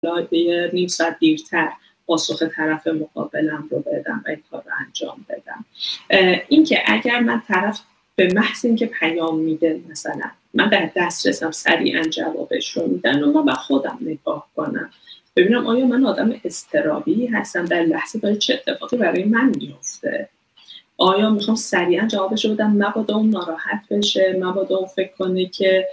یه نیم ساعت دیرتر پاسخ طرف مقابلم رو بدم و این کار رو انجام بدم. این که اگر من طرف به محض اینکه پیام میده مثلا من در دسترسم سریعا جوابش رو میدن و من با خودم نگاه کنم ببینم آیا من آدم اضطرابی هستم، در لحظه داره چه اتفاقی برای من میفته، آیا میخوام سریعا جوابش رو بدم مبادا اون ناراحت بشه، مبادا اون فکر کنه که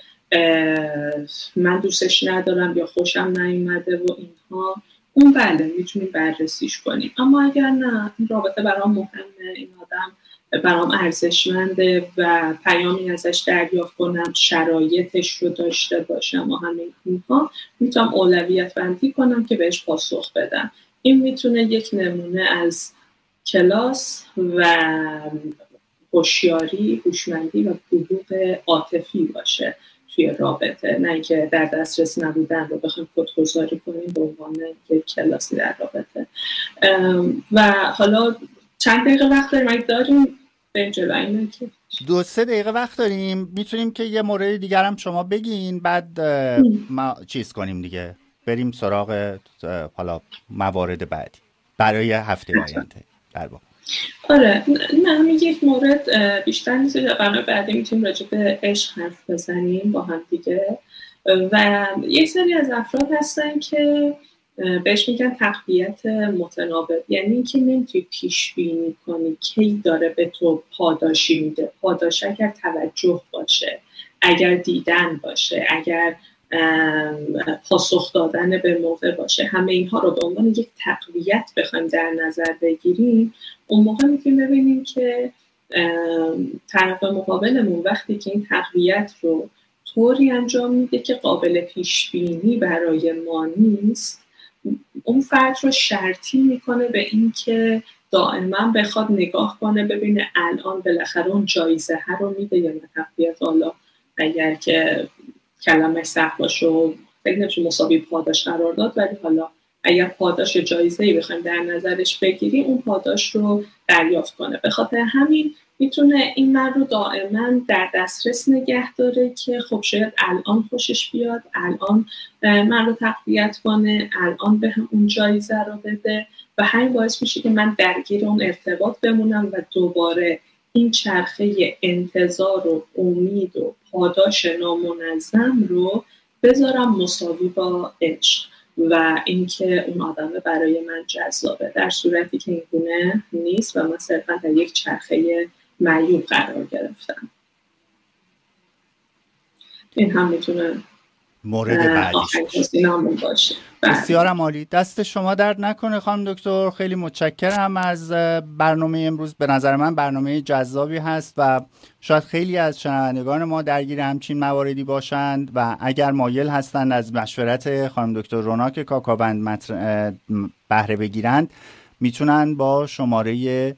من دوستش ندارم یا خوشم نیومده و اینها. اون بله میتونیم بررسیش کنیم. اما اگر نه این رابطه برام مهمه، این آدم برام ارزشمنده و پیامی ازش دریافت کنم، شرایطش رو داشته باشم و همین اینها، میتونم اولویت بندی کنم که بهش پاسخ بدم. این میتونه یک نمونه از کلاس و هوشیاری، هوشمندی و بلوغ عاطفی باشه توی رابطه، نه اینکه در دسترس نبودن رو بخوایم خودگذاری کنیم به عنوان یک کلاسی در رابطه. و حالا چند دقیقه وقت داریم به جلوی اینه که 2-3 دقیقه وقت داریم، میتونیم که یه مورد دیگر هم شما بگین بعد ما چیز کنیم دیگه، بریم سراغ حالا موارد بعدی برای هفته آینده در واقع. آره نه همین یک مورد بیشتر نیست، برنامه بعدی میتونیم راجع به عشق حرف بزنیم با هم دیگه. و یک سری از افراد هستن که بهش میگن تقویت متناوب، یعنی اینکه نمیتونی پیش بینی کنی کی داره به تو پاداشی میده. پاداش اگر توجه باشه، اگر دیدن باشه، اگر پاسخ دادن به موقع باشه، همه اینها رو به عنوان یک تقویت بخوایم در نظر بگیریم، اون موقع میتونیم ببینیم که طرف مقابلمون وقتی که این تقویت رو طوری انجام میده که قابل پیش بینی برای ما نیست، اون فرد رو شرطی میکنه به این که دائما بخواد نگاه کنه ببینه الان بالاخره اون جایزه ها رو میده یا نه. تقویت حالا اگر که کلمه صح باشه و فکر نمیشه مساوی پاداش قرار داد، ولی حالا اگر پاداش جایزه‌ای بخوایم در نظرش بگیریم اون پاداش رو دریافت کنه. به خاطر همین میتونه این مرد رو دائما در دسترس نگه داره که خب شاید الان خوشش بیاد، الان من رو تقویت کنه، الان به اون جایزه رو بده و همین باعث میشه که من درگیر اون ارتباط بمونم و دوباره این چرخه انتظار و امید و پاداش نامنظم رو بذارم مساوی با عشق و اینکه اون آدم برای من جذابه، در صورتی که این گونه نیست و من صرفا در یک چرخه معیوب قرار گرفتم. این هم میتونه مورد بعدیش باشه. بسیارم عالی، دست شما درد نکنه خانم دکتر، خیلی متشکرم از برنامه امروز. به نظر من برنامه جذابی هست و شاید خیلی از شنوندگان ما درگیر همچین مواردی باشند و اگر مایل هستند از مشورت خانم دکتر روناک کاکاوند بهره بگیرند میتونن با شماره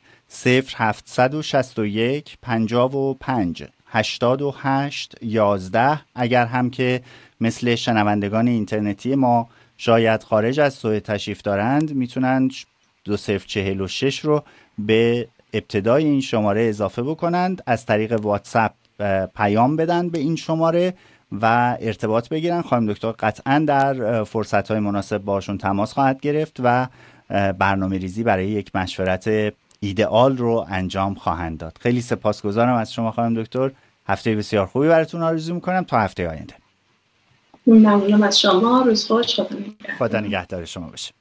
0761 55 88 11 اگر هم که مثل شنوندگان اینترنتی ما شاید خارج از سوئد تشریف دارند میتونن 2046 رو به ابتدای این شماره اضافه بکنند، از طریق واتساپ پیام بدن به این شماره و ارتباط بگیرن. خانم دکتر قطعا در فرصت‌های مناسب باشون تماس خواهد گرفت و برنامه ریزی برای یک مشورت ایدئال رو انجام خواهند داد. خیلی سپاسگزارم از شما خانم دکتر، هفته بسیار خوبی براتون آرزو میکنم تا هفته آینده. ممنونم از شما، روز خوش، خدا نگهدار شما باشه.